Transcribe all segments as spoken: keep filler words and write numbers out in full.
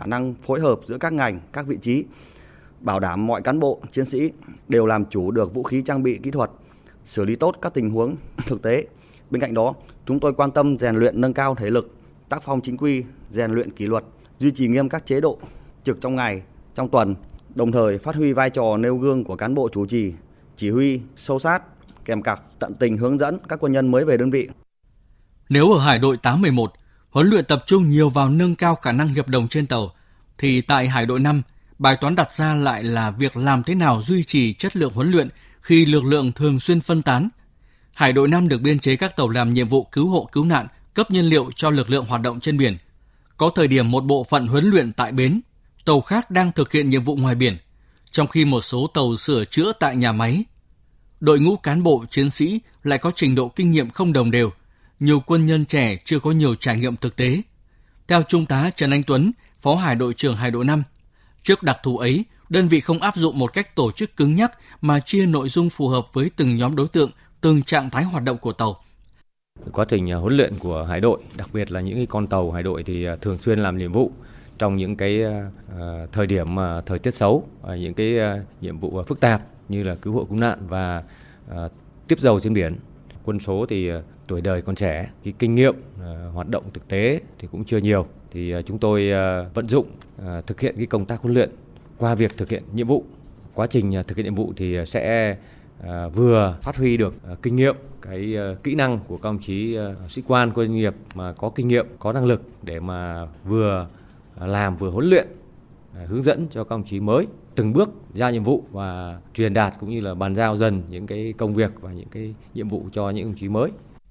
khả năng phối hợp giữa các ngành, các vị trí, bảo đảm mọi cán bộ, chiến sĩ đều làm chủ được vũ khí trang bị kỹ thuật, xử lý tốt các tình huống thực tế. Bên cạnh đó, chúng tôi quan tâm rèn luyện nâng cao thể lực, tác phong chính quy, rèn luyện kỷ luật, duy trì nghiêm các chế độ trực trong ngày, trong tuần, đồng thời phát huy vai trò nêu gương của cán bộ chủ trì, chỉ huy sâu sát, kèm cặp tận tình hướng dẫn các quân nhân mới về đơn vị. Nếu ở Hải đội tám một một, huấn luyện tập trung nhiều vào nâng cao khả năng hiệp đồng trên tàu, thì tại Hải đội năm, bài toán đặt ra lại là việc làm thế nào duy trì chất lượng huấn luyện khi lực lượng thường xuyên phân tán. Hải đội năm được biên chế các tàu làm nhiệm vụ cứu hộ cứu nạn, cấp nhiên liệu cho lực lượng hoạt động trên biển. Có thời điểm một bộ phận huấn luyện tại bến, tàu khác đang thực hiện nhiệm vụ ngoài biển, trong khi một số tàu sửa chữa tại nhà máy. Đội ngũ cán bộ chiến sĩ lại có trình độ kinh nghiệm không đồng đều, nhiều quân nhân trẻ chưa có nhiều trải nghiệm thực tế. Theo Trung tá Trần Anh Tuấn, Phó Hải đội trưởng Hải đội năm, trước đặc thù ấy, đơn vị không áp dụng một cách tổ chức cứng nhắc mà chia nội dung phù hợp với từng nhóm đối tượng, từng trạng thái hoạt động của tàu. Quá trình huấn luyện của hải đội, đặc biệt là những cái con tàu hải đội thì thường xuyên làm nhiệm vụ trong những cái uh, thời điểm uh, thời tiết xấu, uh, những cái uh, nhiệm vụ uh, phức tạp như là cứu hộ cứu nạn và uh, tiếp dầu trên biển. Quân số thì uh, tuổi đời còn trẻ, cái kinh nghiệm uh, hoạt động thực tế thì cũng chưa nhiều. Thì uh, chúng tôi uh, vận dụng uh, thực hiện cái công tác huấn luyện qua việc thực hiện nhiệm vụ. Quá trình uh, thực hiện nhiệm vụ thì uh, sẽ À, vừa phát huy được à, kinh nghiệm, cái à, kỹ năng của các đồng chí à, sĩ quan quân nghiệp mà có kinh nghiệm, có năng lực để mà vừa à, làm vừa huấn luyện, à, hướng dẫn cho các đồng chí mới từng bước ra nhiệm vụ và truyền đạt cũng như là bàn giao dần những cái công việc và những cái nhiệm vụ cho những đồng chí mới.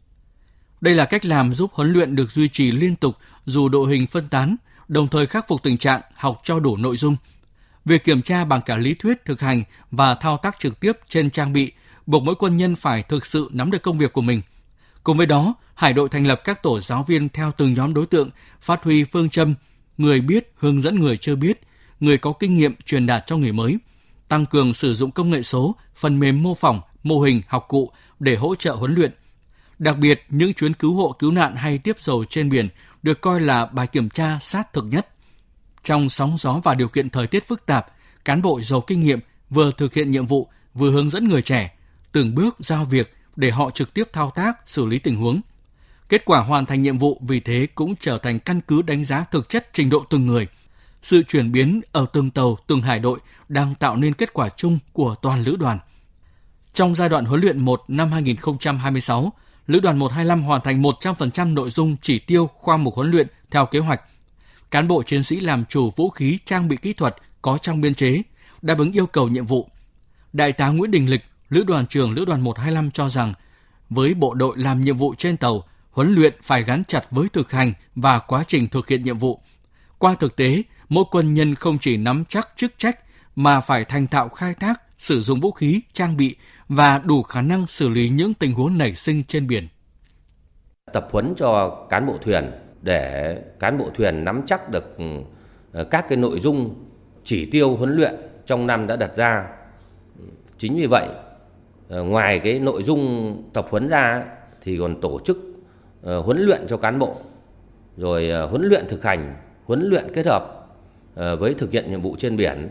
Đây là cách làm giúp huấn luyện được duy trì liên tục dù đội hình phân tán, đồng thời khắc phục tình trạng học cho đủ nội dung. Việc kiểm tra bằng cả lý thuyết, thực hành và thao tác trực tiếp trên trang bị buộc mỗi quân nhân phải thực sự nắm được công việc của mình. Cùng với đó, Hải đội thành lập các tổ giáo viên theo từng nhóm đối tượng, phát huy phương châm người biết hướng dẫn người chưa biết, người có kinh nghiệm truyền đạt cho người mới, tăng cường sử dụng công nghệ số, phần mềm mô phỏng, mô hình, học cụ để hỗ trợ huấn luyện. Đặc biệt, những chuyến cứu hộ cứu nạn hay tiếp dầu trên biển được coi là bài kiểm tra sát thực nhất. Trong sóng gió và điều kiện thời tiết phức tạp, cán bộ giàu kinh nghiệm vừa thực hiện nhiệm vụ, vừa hướng dẫn người trẻ, từng bước giao việc để họ trực tiếp thao tác, xử lý tình huống. Kết quả hoàn thành nhiệm vụ vì thế cũng trở thành căn cứ đánh giá thực chất trình độ từng người. Sự chuyển biến ở từng tàu, từng hải đội đang tạo nên kết quả chung của toàn lữ đoàn. Trong giai đoạn huấn luyện một năm hai nghìn không trăm hai mươi sáu, lữ đoàn một hai lăm hoàn thành một trăm phần trăm nội dung chỉ tiêu khoa mục huấn luyện theo kế hoạch. Cán bộ chiến sĩ làm chủ vũ khí trang bị kỹ thuật có trong biên chế, đáp ứng yêu cầu nhiệm vụ. Đại tá Nguyễn Đình Lịch, lữ đoàn trưởng lữ đoàn một hai lăm cho rằng, với bộ đội làm nhiệm vụ trên tàu, huấn luyện phải gắn chặt với thực hành và quá trình thực hiện nhiệm vụ. Qua thực tế, mỗi quân nhân không chỉ nắm chắc chức trách mà phải thành thạo khai thác, sử dụng vũ khí, trang bị và đủ khả năng xử lý những tình huống nảy sinh trên biển. Tập huấn cho cán bộ thuyền để cán bộ thuyền nắm chắc được các cái nội dung chỉ tiêu huấn luyện trong năm đã đặt ra. Chính vì vậy, ngoài cái nội dung tập huấn ra thì còn tổ chức huấn luyện cho cán bộ, rồi huấn luyện thực hành, huấn luyện kết hợp với thực hiện nhiệm vụ trên biển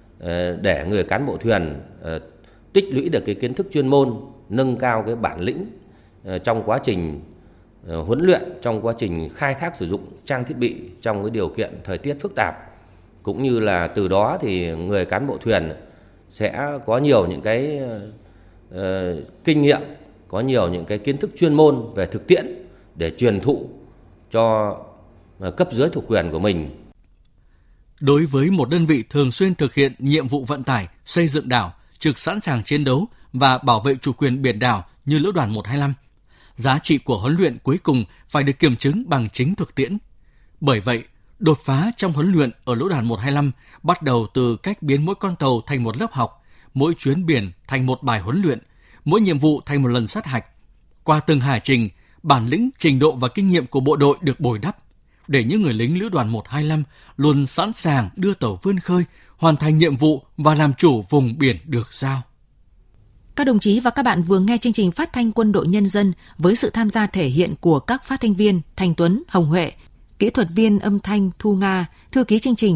để người cán bộ thuyền tích lũy được cái kiến thức chuyên môn, nâng cao cái bản lĩnh trong quá trình huấn luyện, trong quá trình khai thác sử dụng trang thiết bị trong cái điều kiện thời tiết phức tạp, cũng như là từ đó thì người cán bộ thuyền sẽ có nhiều những cái uh, kinh nghiệm, có nhiều những cái kiến thức chuyên môn về thực tiễn để truyền thụ cho uh, cấp dưới thuộc quyền của mình. Đối với một đơn vị thường xuyên thực hiện nhiệm vụ vận tải, xây dựng đảo, trực sẵn sàng chiến đấu và bảo vệ chủ quyền biển đảo như lữ đoàn một hai lăm, giá trị của huấn luyện cuối cùng phải được kiểm chứng bằng chính thực tiễn. Bởi vậy, đột phá trong huấn luyện ở lữ đoàn một hai lăm bắt đầu từ cách biến mỗi con tàu thành một lớp học, mỗi chuyến biển thành một bài huấn luyện, mỗi nhiệm vụ thành một lần sát hạch. Qua từng hải trình, bản lĩnh, trình độ và kinh nghiệm của bộ đội được bồi đắp, để những người lính lữ đoàn một hai lăm luôn sẵn sàng đưa tàu vươn khơi, hoàn thành nhiệm vụ và làm chủ vùng biển được giao. Các đồng chí và các bạn vừa nghe chương trình phát thanh Quân đội Nhân dân với sự tham gia thể hiện của các phát thanh viên Thành Tuấn, Hồng Huệ, kỹ thuật viên âm thanh Thu Nga, thư ký chương trình